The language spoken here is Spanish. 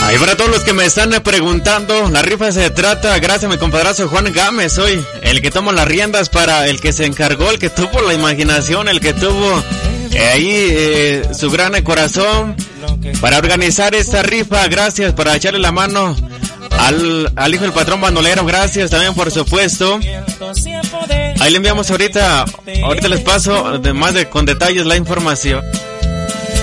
Ahí para todos los que me están preguntando, la rifa se trata, gracias a mi compadrazo Juan Gámez, soy el que toma las riendas para el que se encargó, el que tuvo la imaginación, el que tuvo ahí su gran corazón para organizar esta rifa. Gracias para echarle la mano al hijo del patrón bandolero, gracias también por supuesto. Ahí le enviamos ahorita les paso con detalles la información.